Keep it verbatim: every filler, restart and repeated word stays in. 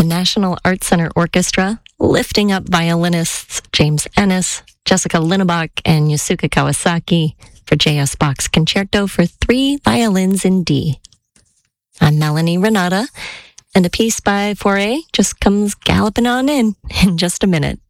National Arts Center Orchestra, lifting up violinists James Ennis, Jessica Linnebach, and Yusuke Kawasaki for J S Bach's Concerto for Three Violins in D. I'm Melanie Renata, and a piece by Fauré just comes galloping on in in just a minute.